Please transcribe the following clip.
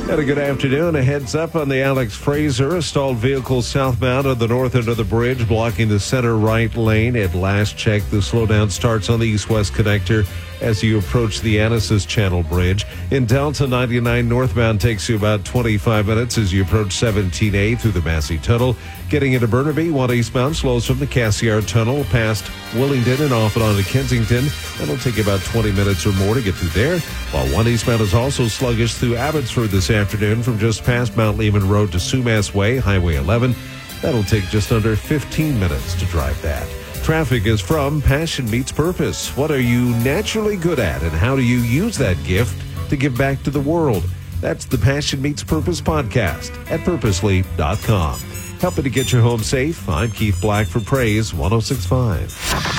And a good afternoon. A heads up on the Alex Fraser. A stalled vehicle southbound on the north end of the bridge, blocking the center right lane. At last check, the slowdown starts on the east-west connector as you approach the Anasis Channel Bridge. In Delta, 99 northbound takes you about 25 minutes as you approach 17A through the Massey Tunnel. Getting into Burnaby, 1 eastbound slows from the Cassiar Tunnel past Willingdon and off and on to Kensington. That'll take about 20 minutes or more to get through there. While 1 eastbound is also sluggish through Abbotsford this afternoon from just past Mount Lehman Road to Sumas Way, Highway 11. That'll take just under 15 minutes to drive that. Traffic is from Passion Meets Purpose. What are you naturally good at, and how do you use that gift to give back to the world? That's the Passion Meets Purpose podcast at purposely.com. Helping to get your home safe, I'm Keith Black for Praise 106.5.